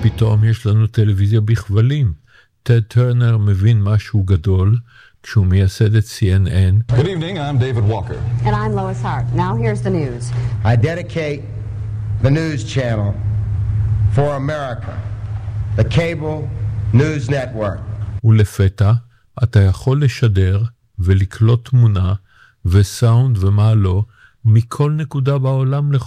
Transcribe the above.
פתאום יש לנו טלוויזיה בכבלים. טד טרנר מבין משהו גדול כשהוא מייסד את CNN. Good evening, I'm David Walker. And I'm Lois Hart. Now here's the news. I dedicate the news channel for America, the cable news network. ולפתע אתה יכול לשדר ולקלוט תמונה וסאונד ומה לא מכל נקודה בעולם